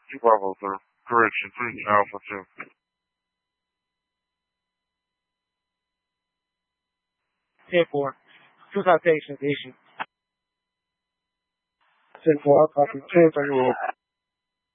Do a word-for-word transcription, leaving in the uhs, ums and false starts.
Two Bravo, sir. Correction, three Alpha two. ten four. Two citations issued. ten four, copy. ten thirty-one.